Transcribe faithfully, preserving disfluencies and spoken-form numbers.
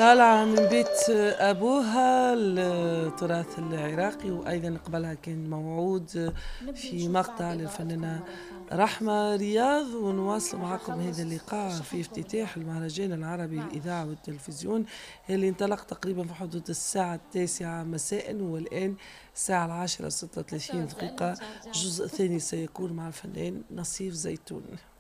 طالعة من بيت أبوها التراث العراقي، وأيضا قبلها كان موعود في مقطع للفنانة رحمة رياض. ونواصل معكم هذا اللقاء في افتتاح المهرجان العربي للإذاعة والتلفزيون اللي انطلق تقريبا في حدود الساعة التاسعة مساء، والآن الساعة العاشرة ستة وثلاثين دقيقة. الجزء الثاني سيكون مع الفنان نصيف زيتون.